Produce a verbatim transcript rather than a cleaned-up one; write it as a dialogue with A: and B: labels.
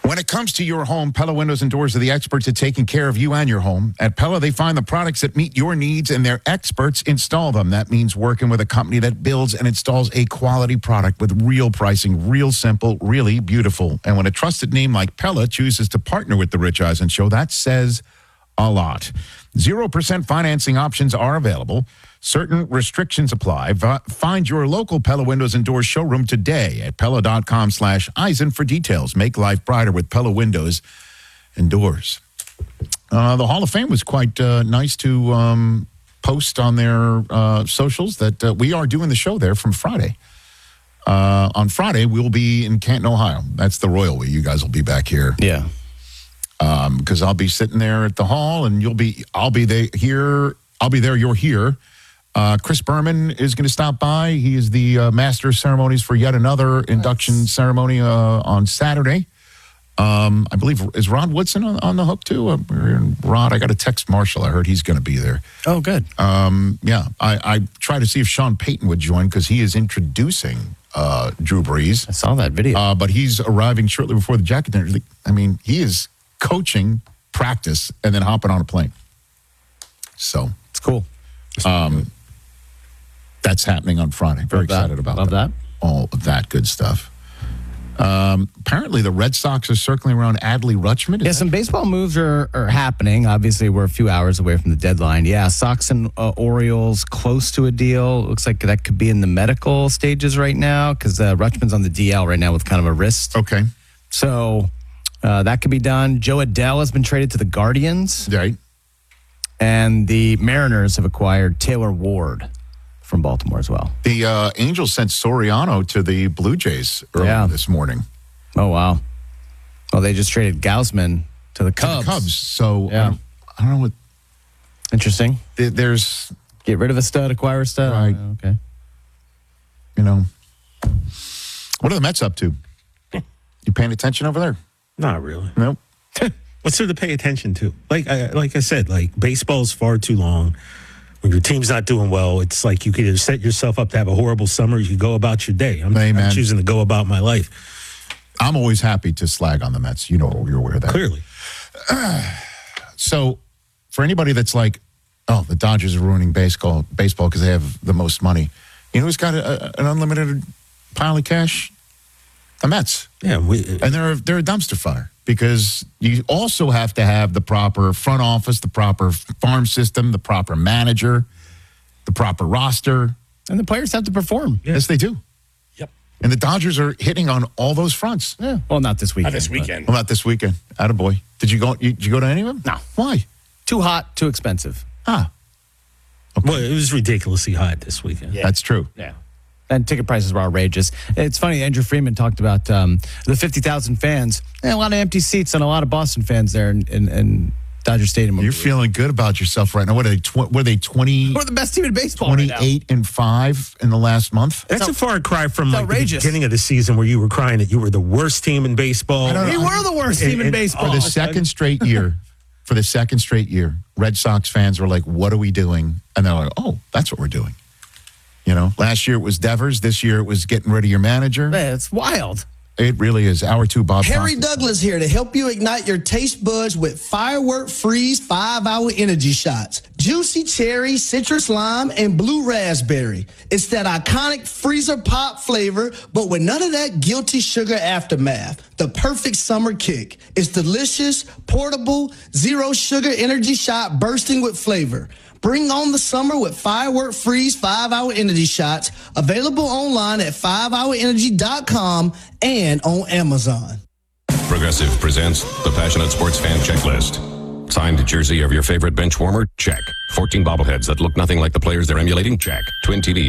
A: When it comes to your home, Pella Windows and Doors are the experts at taking care of you and your home. At Pella, they find the products that meet your needs, and their experts install them. That means working with a company that builds and installs a quality product with real pricing, real simple, really beautiful. And when a trusted name like Pella chooses to partner with the Rich Eisen Show, that says a lot. zero percent financing options are available. Certain restrictions apply. V- find your local Pella Windows and Doors showroom today at Pella.com slash Eisen for details. Make life brighter with Pella Windows and Doors. Uh, the Hall of Fame was quite uh, nice to um, post on their uh, socials that uh, we are doing the show there from Friday. Uh, on Friday, we'll be in Canton, Ohio. That's the royal way. You guys will be back here.
B: Yeah.
A: Because um, I'll be sitting there at the hall, and you'll be, I'll be there here. I'll be there. You're here. Uh, Chris Berman is going to stop by. He is the uh, master of ceremonies for yet another nice. induction ceremony uh, on Saturday. Um, I believe, is Rod Woodson on, on the hook too? Uh, Rod, I got to text Marshall. I heard he's going to be there.
B: Oh, good.
A: Um, yeah, I, I tried to see if Sean Payton would join because he is introducing uh, Drew Brees.
B: I saw that video.
A: Uh, but he's arriving shortly before the jacket dinner. I mean, he is coaching, practice, and then hopping on a plane. So
B: it's cool.
A: Um, that's happening on Friday. Very
B: Love
A: excited
B: that.
A: about
B: Love
A: that.
B: that.
A: All of that good stuff. Um, apparently, the Red Sox are circling around Adley Rutschman. Is
B: yeah, some baseball moves are, are happening. Obviously, we're a few hours away from the deadline. Yeah, Sox and uh, Orioles close to a deal. Looks like that could be in the medical stages right now because uh, Rutschman's on the D L right now with kind of a wrist.
A: Okay.
B: So uh, that could be done. Joe Adele has been traded to the Guardians.
A: Right.
B: And the Mariners have acquired Taylor Ward from Baltimore as well.
A: The uh, Angels sent Soriano to the Blue Jays earlier
B: yeah.
A: this morning.
B: Oh, wow. Well, they just traded Gausman to the Cubs.
A: To the Cubs. So,
B: yeah.
A: um, I don't know what...
B: Interesting.
A: Th- there's...
B: Get rid of a stud, acquire a stud.
A: Right.
B: Oh, okay.
A: You know. What are the Mets up to? You paying attention over there?
C: Not really.
A: Nope.
C: What's there to pay attention to? Like I, like I said, like baseball's far too long. When your team's not doing well, it's like you could either set yourself up to have a horrible summer, or you could go about your day. I'm,
A: hey,
C: I'm choosing to go about my life.
A: I'm always happy to slag on the Mets. You know, you're aware of that.
C: Clearly.
A: Uh, so, for anybody that's like, oh, the Dodgers are ruining baseball baseball because they have the most money. You know who's got a, a, an unlimited pile of cash? The Mets.
C: Yeah, we,
A: and they're they're a dumpster fire because you also have to have the proper front office, the proper farm system, the proper manager, the proper roster,
B: and the players have to perform.
A: Yeah. Yes, they do.
C: Yep.
A: And the Dodgers are hitting on all those fronts.
B: Yeah. Well, not this weekend.
D: Not this weekend.
A: Well, not this weekend. Attaboy. Did you go? You, did you go to any of them?
B: No.
A: Why?
B: Too hot. Too expensive.
A: Ah.
C: Okay. Well, it was ridiculously hot this weekend.
A: Yeah. That's true.
B: Yeah. And ticket prices were outrageous. It's funny, Andrew Freeman talked about um, the fifty thousand fans. And a lot of empty seats and a lot of Boston fans there in, in, in Dodger Stadium.
A: You're feeling good about yourself right now. What are they, tw- were they twenty?
B: We're the best team in baseball
A: twenty-eight
B: right
A: and five in the last month?
C: That's
B: It's
C: a far cry from like, the
B: outrageous.
C: beginning of the season where you were crying that you were the worst team in baseball.
A: I don't know.
B: We were the worst
C: And-
B: team in
C: and-
B: baseball.
A: For the second straight year, for the second straight year, Red Sox fans were like, what are we doing? And they're like, oh, that's what we're doing. You know, last year it was Devers. This year it was getting rid of your manager.
B: Man, it's wild.
A: It really is. Hour two, Bob
E: Harry
A: Costas.
E: Douglas here to help you ignite your taste buds with Firework Freeze five-hour energy shots. Juicy cherry, citrus lime, and blue raspberry. It's that iconic freezer pop flavor, but with none of that guilty sugar aftermath. The perfect summer kick. It's delicious, portable, zero sugar energy shot bursting with flavor. Bring on the summer with Firework Freeze five-hour energy shots, available online at five hour energy dot com and on Amazon.
F: Progressive presents the Passionate Sports Fan Checklist. Signed jersey of your favorite bench warmer? Check. fourteen bobbleheads that look nothing like the players they're emulating? Check. Twin T V